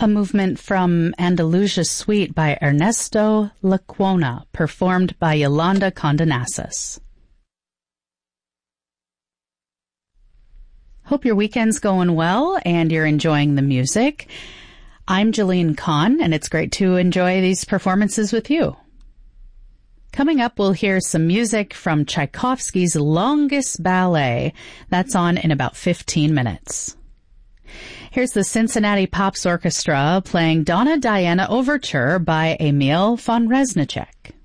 A movement from Andalusia Suite by Ernesto Lecuona, performed by Yolanda Condonassis. Hope your weekend's going well and you're enjoying the music. I'm Jeline Kahn, and it's great to enjoy these performances with you. Coming up, we'll hear some music from Tchaikovsky's Longest Ballet. That's on in about 15 minutes. Here's the Cincinnati Pops Orchestra playing Donna Diana Overture by Emil von Reznicek.